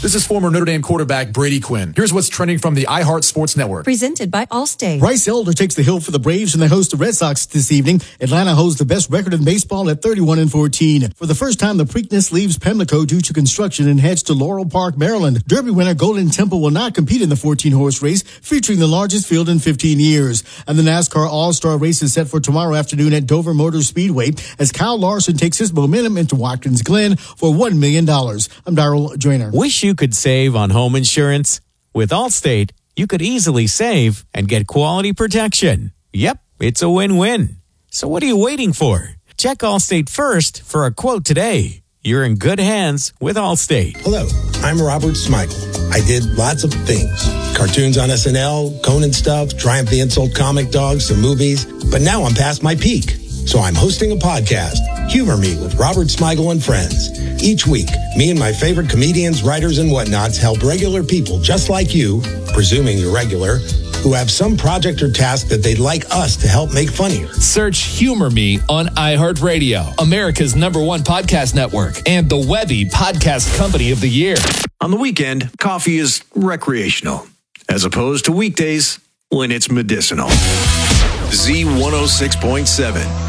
This is former Notre Dame quarterback Brady Quinn. Here's what's trending from the iHeart Sports Network. Presented by Allstate. Bryce Elder takes the hill for the Braves and they host the Red Sox this evening. Atlanta holds the best record in baseball at 31-14. For the first time, the Preakness leaves Pimlico due to construction and heads to Laurel Park, Maryland. Derby winner Golden Temple will not compete in the 14-horse race, featuring the largest field in 15 years. And the NASCAR All-Star race is set for tomorrow afternoon at Dover Motor Speedway as Kyle Larson takes his momentum into Watkins Glen for $1 million. I'm Darrell Joyner. Wish you could save on home insurance? With Allstate, you could easily save and get quality protection. Yep, it's a win-win. So what are you waiting for? Check Allstate first for a quote today. You're in good hands with Allstate. Hello, I'm Robert Smigel. I did lots of things. Cartoons on SNL, Conan stuff, Triumph the Insult comic dogs, some movies. But now I'm past my peak. So I'm hosting a podcast, Humor Me with Robert Smigel and Friends. Each week, me and my favorite comedians, writers, and whatnots help regular people just like you, presuming you're regular, who have some project or task that they'd like us to help make funnier. Search Humor Me on iHeartRadio, America's #1 podcast network, and the Webby Podcast Company of the Year. On the weekend, coffee is recreational, as opposed to weekdays when it's medicinal. Z106.7.